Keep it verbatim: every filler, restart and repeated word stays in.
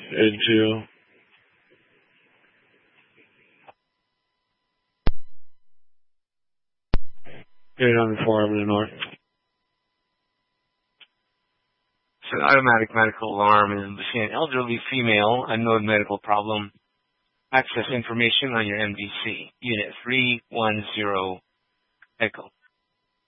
into eight hundred four Avenue North. It's an automatic medical alarm and an elderly female, unknown medical problem. Access information on your M D C. Unit three one zero Echo.